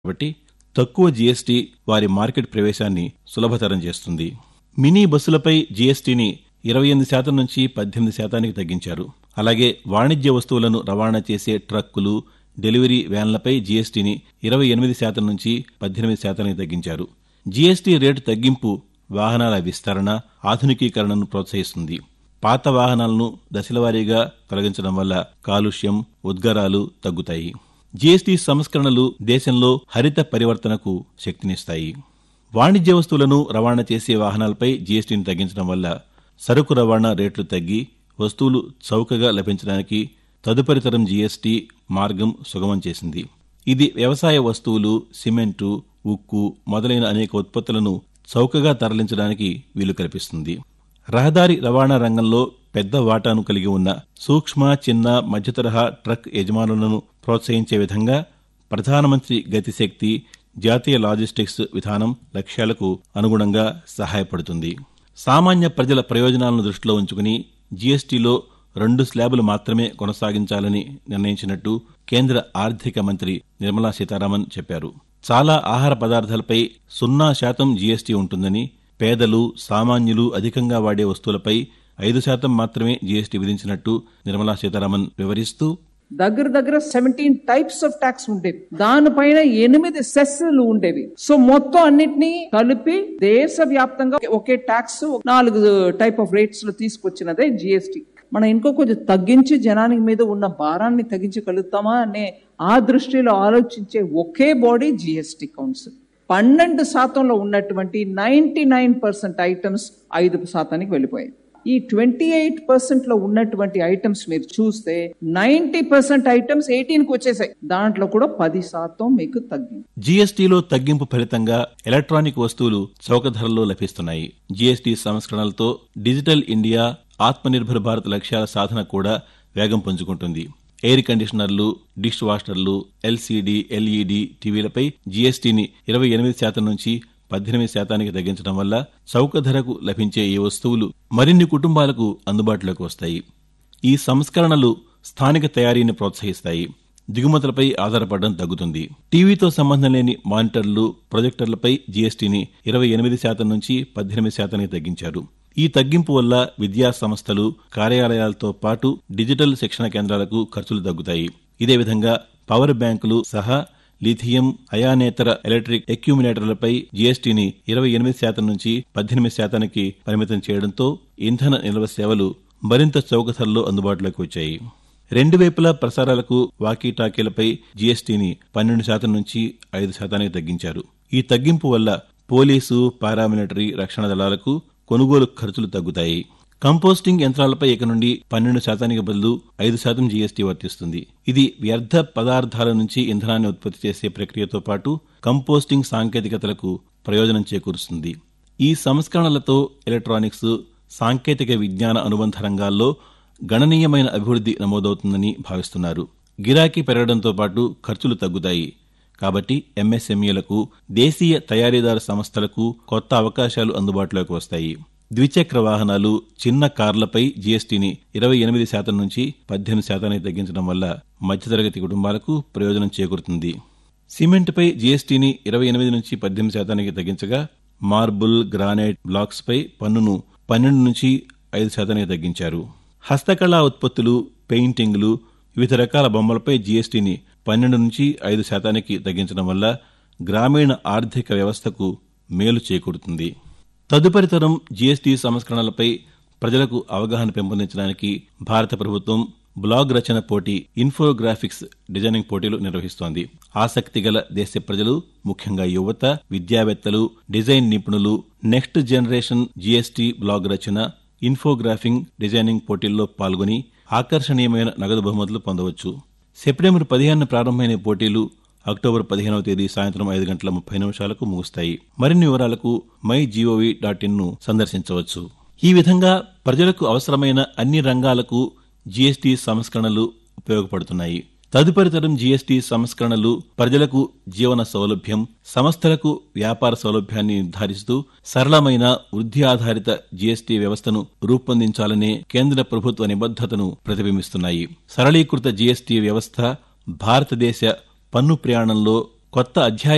కాబట్టి తక్కువ జీఎస్టీ వారి మార్కెట్ ప్రవేశాన్ని సులభతరం చేస్తుంది. మినీ బస్సులపై జీఎస్టీని 28% నుంచి 18% తగ్గించారు. అలాగే వాణిజ్య వస్తువులను రవాణా చేసే ట్రక్కులు, డెలివరీ వ్యాన్లపై జీఎస్టీని 28% నుంచి 18% తగ్గించారు. జీఎస్టీ రేటు తగ్గింపు వాహనాల విస్తరణ, ఆధునికీకరణను ప్రోత్సహిస్తుంది. పాత వాహనాలను దశలవారీగా తొలగించడం వల్ల కాలుష్యం, ఉద్గారాలు తగ్గుతాయి. జీఎస్టీ సంస్కరణలు దేశంలో హరిత పరివర్తనకు శక్తినిస్తాయి. వాణిజ్య వస్తువులను రవాణా చేసే వాహనాలపై జీఎస్టీని తగ్గించడం వల్ల సరుకు రవాణా రేట్లు తగ్గి వస్తువులు చౌకగా లభించడానికి తదుపరి తరం జీఎస్టీ మార్గం సుగమం చేసింది. ఇది వ్యవసాయ వస్తువులు, సిమెంటు, ఉక్కు మొదలైన అనేక ఉత్పత్తులను చౌకగా తరలించడానికి వీలు కల్పిస్తుంది. రహదారి రవాణా రంగంలో పెద్ద వాటాను కలిగి ఉన్న సూక్ష్మ, చిన్న, మధ్యతరహా ట్రక్ యజమానులను ప్రోత్సహించే విధంగా ప్రధానమంత్రి గతిశక్తి జాతీయ లాజిస్టిక్స్ విధానం లక్ష్యాలకు అనుగుణంగా సహాయపడుతుంది. సామాన్య ప్రజల ప్రయోజనాలను దృష్టిలో ఉంచుకుని జీఎస్టీలో 2 స్లాబులు మాత్రమే కొనసాగించాలని నిర్ణయించినట్టు కేంద్ర ఆర్థిక మంత్రి నిర్మలా సీతారామన్ చెప్పారు. చాలా ఆహార పదార్థాలపై 0% జీఎస్టీ ఉంటుందని, పేదలు, సామాన్యులు అధికంగా వాడే వస్తువులపై 5% మాత్రమే జీఎస్టీ విధించినట్టు నిర్మలా సీతారామన్ వివరిస్తూ, దగ్గర 17 టైప్స్ ఆఫ్ ట్యాక్స్ ఉండేవి. దానిపైన 8 సెస్లు ఉండేవి. సో మొత్తం అన్నిటినీ కలిపి దేశవ్యాప్తంగా ఒకే ట్యాక్స్ 4 టైప్ ఆఫ్ రేట్స్ లో తీసుకొచ్చినదే జీఎస్టీ. మనం ఇంకో కొంచెం తగ్గించి జనానికి మీద ఉన్న భారాన్ని తగ్గించగలుగుతామా అనే ఆ దృష్టిలో ఆలోచించే ఒకే బాడీ జీఎస్టీ కౌన్సిల్. 12% ఉన్నటువంటి 99% ఐటమ్స్ 5% వెళ్ళిపోయాయి. ఈ 28% లో ఉన్నటువంటి ఐటమ్స్ మీరు చూస్తే 90% ఐటమ్స్ 18కి వచ్చేసాయి. దాంట్లో కూడా 10% మీకు తగ్గింది. జీఎస్టీలో తగ్గింపు ఫలితంగా ఎలక్ట్రానిక్ వస్తువులు చౌక ధరల్లో లభిస్తున్నాయి. GST సంస్కరణలతో digital India, Atmanirbhar Bharat లక్ష్యాల సాధన కూడా వేగం పుంజుకుంటుంది. ఎయిర్ కండిషనర్లు, డిష్ వాషర్లు, ఎల్సీడీ, ఎల్ఈడీ టీవీలపై జీఎస్టీని 28% నుంచి 18% తగ్గించడం వల్ల చౌక ధరకు లభించే ఈ వస్తువులు మరిన్ని కుటుంబాలకు అందుబాటులోకి వస్తాయి. ఈ సంస్కరణలు స్థానిక తయారీని ప్రోత్సహిస్తాయి. దిగుమతులపై ఆధారపడడం తగ్గుతుంది. టీవీతో సంబంధం లేని మానిటర్లు, ప్రొజెక్టర్లపై జీఎస్టీని 28% నుంచి 18% తగ్గించారు. ఈ తగ్గింపు వల్ల విద్యా సంస్థలు, కార్యాలయాలతో పాటు డిజిటల్ శిక్షణ కేంద్రాలకు ఖర్చులు తగ్గుతాయి. ఇదే విధంగా పవర్ బ్యాంకులు సహా లిథియం అయానేతర ఎలక్ట్రిక్ అక్యూమిలేటర్లపై జీఎస్టీని 28% నుంచి 18% పరిమితం చేయడంతో ఇంధన నిల్వ సేవలు మరింత చౌక ధరల్లో అందుబాటులోకి వచ్చాయి. 2 వైపులా ప్రసారాలకు, వాకీటాకీలపై జీఎస్టీని 12% నుంచి 5% తగ్గించారు. ఈ తగ్గింపు వల్ల పోలీసు, పారామిలిటరీ, రక్షణ దళాలకు కొనుగోలు ఖర్చులు తగ్గుతాయి. కంపోస్టింగ్ యంత్రాలపై ఇక నుండి 12% బదులు 5% జీఎస్టీ వర్తిస్తుంది. ఇది వ్యర్థ పదార్థాల నుంచి ఇంధనాన్ని ఉత్పత్తి చేసే ప్రక్రియతో పాటు కంపోస్టింగ్ సాంకేతికతలకు ప్రయోజనం చేకూరుస్తుంది. ఈ సంస్కరణలతో ఎలక్ట్రానిక్స్, సాంకేతిక విజ్ఞాన అనుబంధ రంగాల్లో గణనీయమైన అభివృద్ధి నమోదవుతుందని భావిస్తున్నారు. గిరాకీ పెరగడంతో పాటు ఖర్చులు తగ్గుతాయి. కాబట్టి ఎంఎస్ఎంఈలకు, దేశీయ తయారీదారు సంస్థలకు కొత్త అవకాశాలు అందుబాటులోకి వస్తాయి. ద్విచక్ర వాహనాలు, చిన్న కార్లపై జీఎస్టీని 28% నుంచి 18% తగ్గించడం వల్ల మధ్యతరగతి కుటుంబాలకు ప్రయోజనం చేకూరుతుంది. సిమెంట్పై జీఎస్టీని 28 నుంచి 18% తగ్గించగా మార్బుల్, గ్రానైట్ బ్లాక్స్పై పన్నును 12 నుంచి 5% తగ్గించారు. హస్తకళా ఉత్పత్తులు, పెయింటింగ్లు, వివిధ రకాల బొమ్మలపై జీఎస్టీని 12 నుంచి 5% తగ్గించడం వల్ల గ్రామీణ ఆర్థిక వ్యవస్థకు మేలు చేకూరుతుంది. తదుపరి తరం జీఎస్టీ సంస్కరణలపై ప్రజలకు అవగాహన పెంపొందించడానికి భారత ప్రభుత్వం బ్లాగ్ రచన పోటీ, ఇన్ఫోగ్రాఫిక్స్ డిజైనింగ్ పోటీలు నిర్వహిస్తోంది. ఆసక్తిగల దేశ ప్రజలు, ముఖ్యంగా యువత, విద్యావేత్తలు, డిజైన్ నిపుణులు నెక్స్ట్ జనరేషన్ జీఎస్టీ బ్లాగ్ రచన, ఇన్ఫోగ్రాఫింగ్ డిజైనింగ్ పోటీల్లో పాల్గొని ఆకర్షణీయమైన నగదు బహుమతులు పొందవచ్చు. సెప్టెంబర్ 15న ప్రారంభమైన పోటీలు అక్టోబర్ 15వ తేదీ సాయంత్రం 5:30 ముగుస్తాయి. మరిన్ని వివరాలకు mygov.in ను సందర్శించవచ్చు. ఈ విధంగా ప్రజలకు అవసరమైన అన్ని రంగాలకు జీఎస్టీ సంస్కరణలు ఉపయోగపడుతున్నాయి. తదుపరి తరం జీఎస్టీ సంస్కరణలు ప్రజలకు జీవన సౌలభ్యం, సంస్థలకు వ్యాపార సౌలభ్యాన్ని నిర్ధారిస్తూ సరళమైన, వృద్ధి ఆధారిత జీఎస్టీ వ్యవస్థను రూపొందించాలనే కేంద్ర ప్రభుత్వ నిబద్ధతను ప్రతిబింబిస్తున్నాయి. సరళీకృత జీఎస్టీ వ్యవస్థ భారతదేశ పన్ను ప్రయాణంలో కొత్త అధ్యాయం